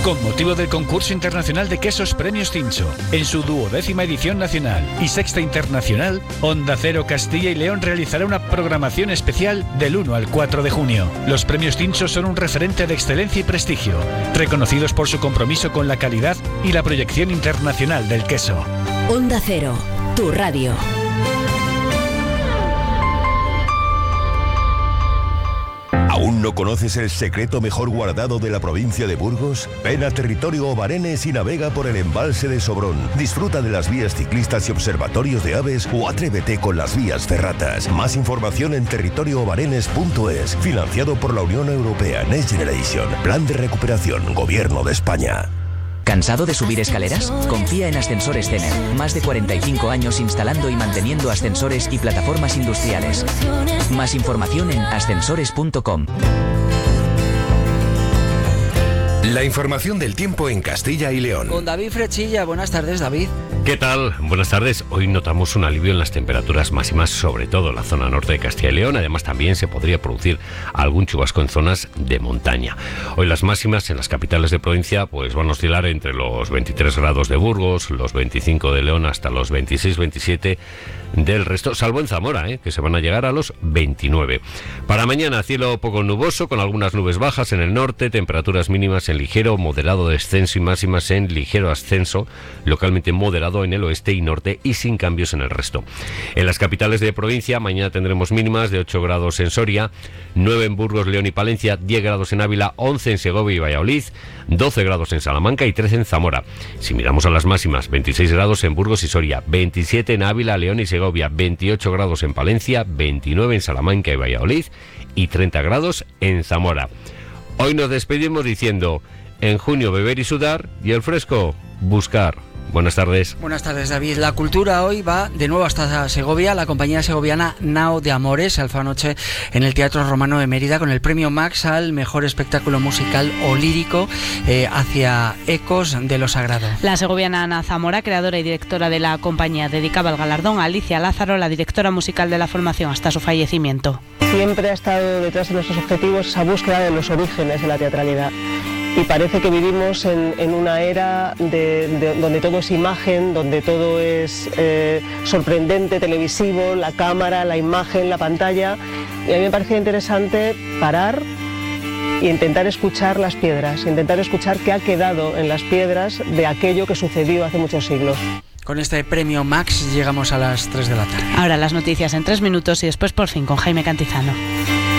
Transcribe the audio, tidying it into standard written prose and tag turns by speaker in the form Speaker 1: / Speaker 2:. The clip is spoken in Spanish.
Speaker 1: Con motivo del concurso internacional de quesos Premios Tincho, en su 12ª edición nacional y 6ª internacional, Onda Cero Castilla y León realizará una programación especial del 1 al 4 de junio. Los Premios Tincho son un referente de excelencia y prestigio, reconocidos por su compromiso con la calidad y la proyección internacional del queso.
Speaker 2: Onda Cero, tu radio.
Speaker 3: ¿Aún no conoces el secreto mejor guardado de la provincia de Burgos? Ven a Territorio Obarenes y navega por el embalse de Sobrón. Disfruta de las vías ciclistas y observatorios de aves o atrévete con las vías ferratas. Más información en territorioobarenes.es. Financiado por la Unión Europea Next Generation. Plan de recuperación, Gobierno de España.
Speaker 4: ¿Cansado de subir escaleras? Confía en Ascensores Cener. Más de 45 años instalando y manteniendo ascensores y plataformas industriales. Más información en ascensores.com.
Speaker 5: La información del tiempo en Castilla y León.
Speaker 6: Con David Frechilla. Buenas tardes, David.
Speaker 7: ¿Qué tal? Buenas tardes. Hoy notamos un alivio en las temperaturas máximas, sobre todo en la zona norte de Castilla y León. Además, también se podría producir algún chubasco en zonas de montaña. Hoy las máximas en las capitales de provincia pues van a oscilar entre los 23 grados de Burgos, los 25 de León hasta los 26-27 del resto, salvo en Zamora, que se van a llegar a los 29. Para mañana, cielo poco nuboso, con algunas nubes bajas en el norte, temperaturas mínimas en ligero, moderado descenso y máximas en ligero ascenso, localmente moderado en el oeste y norte y sin cambios en el resto. En las capitales de provincia, mañana tendremos mínimas de 8 grados en Soria, 9 en Burgos, León y Palencia, 10 grados en Ávila, 11 en Segovia y Valladolid, 12 grados en Salamanca y 13 en Zamora. Si miramos a las máximas, 26 grados en Burgos y Soria, 27 en Ávila, León y Segovia, 28 grados en Palencia, 29 en Salamanca y Valladolid y 30 grados en Zamora. Hoy nos despedimos diciendo: en junio beber y sudar y el fresco buscar. Buenas tardes.
Speaker 6: Buenas tardes, David. La cultura hoy va de nuevo hasta Segovia. La compañía segoviana Nao de Amores se alzó anoche en el Teatro Romano de Mérida con el premio Max al mejor espectáculo musical o lírico hacia Ecos de lo Sagrado.
Speaker 8: La segoviana Ana Zamora, creadora y directora de la compañía, dedicaba el galardón a Alicia Lázaro, la directora musical de la formación, hasta su fallecimiento.
Speaker 9: Siempre ha estado detrás de nuestros objetivos esa búsqueda de los orígenes de la teatralidad. Y parece que vivimos en una era donde todo es imagen, donde todo es sorprendente, televisivo, la cámara, la imagen, la pantalla. Y a mí me parecía interesante parar e intentar escuchar las piedras, intentar escuchar qué ha quedado en las piedras de aquello que sucedió hace muchos siglos.
Speaker 6: Con este premio Max llegamos a las 3 de la tarde.
Speaker 8: Ahora las noticias en 3 minutos y después por fin con Jaime Cantizano.